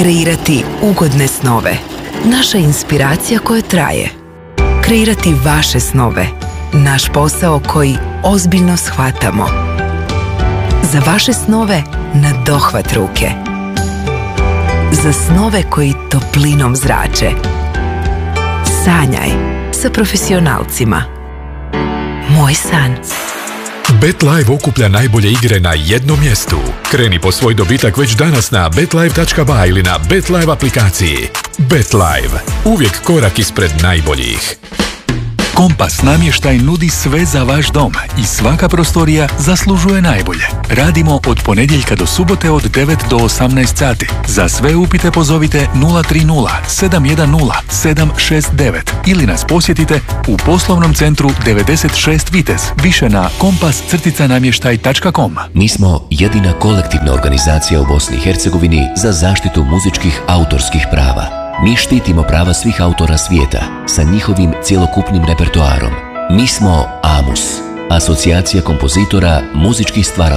Kreirati ugodne snove. Naša inspiracija koja traje. Kreirati vaše snove. Naš posao koji ozbiljno shvatamo. Za vaše snove na dohvat ruke. Za snove koji toplinom zrače. Sanjaj sa profesionalcima. Moj san. BetLive okuplja najbolje igre na jednom mjestu. Kreni po svoj dobitak već danas na betlive.ba ili na BetLive aplikaciji. BetLive. Uvijek korak ispred najboljih. Kompas namještaj nudi sve za vaš dom i svaka prostorija zaslužuje najbolje. Radimo od ponedjeljka do subote od 9 do 18 sati. Za sve upite pozovite 030 710 769 ili nas posjetite u poslovnom centru 96 Vitez. Više na kompas-namještaj.com. Mi smo jedina kolektivna organizacija u Bosni i Hercegovini za zaštitu muzičkih autorskih prava. Mi štitimo prava svih autora svijeta sa njihovim cjelokupnim repertoarom. Mi smo AMUS, Asocijacija kompozitora muzičkih stvaralaca